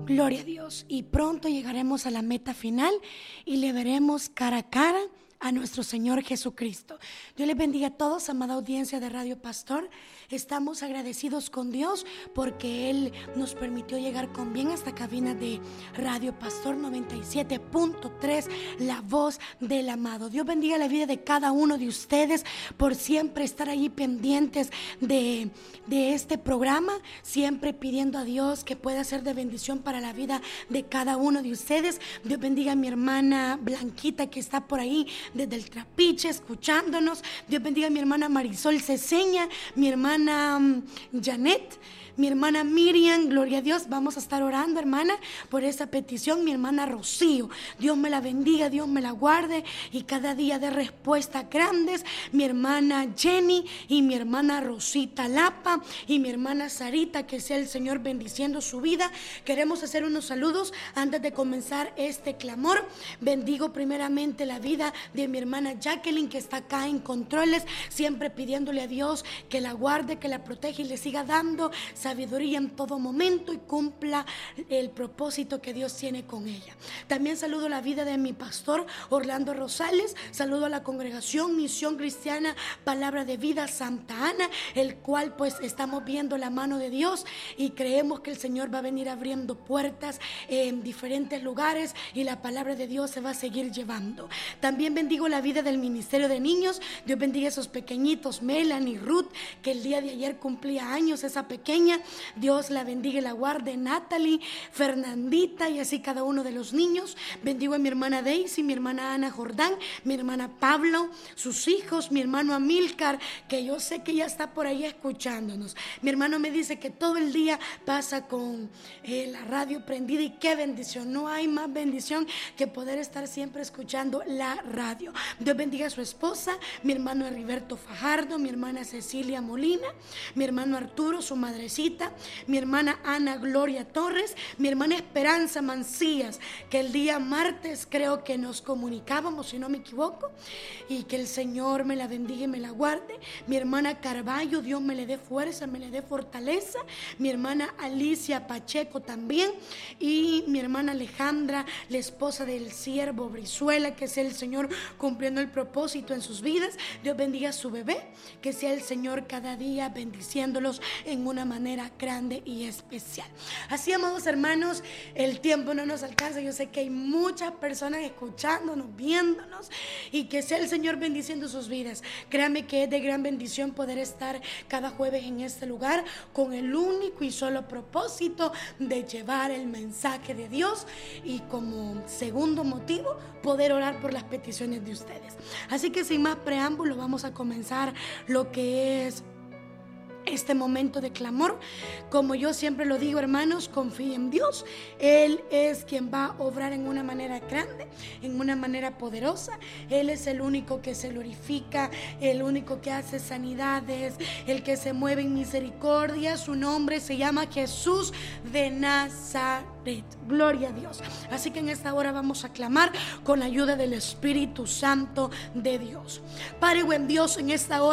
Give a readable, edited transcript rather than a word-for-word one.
Gloria a Dios. Y pronto llegaremos a la meta final y le veremos cara a cara a nuestro Señor Jesucristo. Dios les bendiga a todos, amada audiencia de Radio Pastor. Estamos agradecidos con Dios porque Él nos permitió llegar con bien a esta cabina de Radio Pastor 97.3, la voz del amado. Dios bendiga la vida de cada uno de ustedes por siempre estar allí pendientes de este programa, siempre pidiendo a Dios que pueda ser de bendición para la vida de cada uno de ustedes. Dios bendiga a mi hermana Blanquita que está por ahí desde el Trapiche escuchándonos. Dios bendiga a mi hermana Marisol Ceseña, mi hermana Janet, mi hermana Miriam. Gloria a Dios. Vamos a estar orando, hermana, por esa petición. Mi hermana Rocío, Dios me la bendiga, Dios me la guarde y cada día de respuestas grandes. Mi hermana Jenny y mi hermana Rosita Lapa y mi hermana Sarita, que sea el Señor bendiciendo su vida. Queremos hacer unos saludos antes de comenzar este clamor. Bendigo primeramente la vida de mi hermana Jacqueline, que está acá en controles, siempre pidiéndole a Dios que la guarde, que la proteja y le siga dando sabiduría en todo momento y cumpla el propósito que Dios tiene con ella. También saludo la vida de mi pastor Orlando Rosales, saludo a la congregación Misión Cristiana Palabra de Vida Santa Ana, el cual pues estamos viendo la mano de Dios y creemos que el Señor va a venir abriendo puertas en diferentes lugares y la palabra de Dios se va a seguir llevando. También bendigo la vida del Ministerio de Niños. Dios bendiga a esos pequeñitos, Melanie, Ruth, que el día de ayer cumplía años, esa pequeña. Dios la bendiga y la guarde. Natalie, Fernandita y así cada uno de los niños. Bendigo a mi hermana Daisy, mi hermana Ana Jordán, mi hermana Pablo, sus hijos, mi hermano Amílcar, que yo sé que ya está por ahí escuchándonos. Mi hermano me dice que todo el día pasa con la radio prendida y qué bendición. No hay más bendición que poder estar siempre escuchando la radio. Dios bendiga a su esposa, mi hermano Heriberto Fajardo, mi hermana Cecilia Molina, mi hermano Arturo, su madrecita, mi hermana Ana Gloria Torres, mi hermana Esperanza Mancías, que el día martes creo que nos comunicábamos, si no me equivoco, y que el Señor me la bendiga y me la guarde. Mi hermana Carballo, Dios me le dé fuerza, me le dé fortaleza. Mi hermana Alicia Pacheco también, y mi hermana Alejandra, la esposa del siervo Brizuela, que sea el Señor cumpliendo el propósito en sus vidas. Dios bendiga a su bebé, que sea el Señor cada día bendiciéndolos en una manera grande y especial. Así, amados hermanos, el tiempo no nos alcanza. Yo sé que hay muchas personas escuchándonos, viéndonos, y que sea el Señor bendiciendo sus vidas. Créanme que es de gran bendición poder estar cada jueves en este lugar con el único y solo propósito de llevar el mensaje de Dios y como segundo motivo poder orar por las peticiones de ustedes. Así que sin más preámbulo vamos a comenzar lo que es este momento de clamor. Como yo siempre lo digo, hermanos, confíen en Dios. Él es quien va a obrar en una manera grande, en una manera poderosa. Él es el único que se glorifica, el único que hace sanidades, el que se mueve en misericordia. Su nombre se llama Jesús de Nazaret. Gloria a Dios. Así que en esta hora vamos a clamar con la ayuda del Espíritu Santo de Dios. Padre buen Dios, en esta hora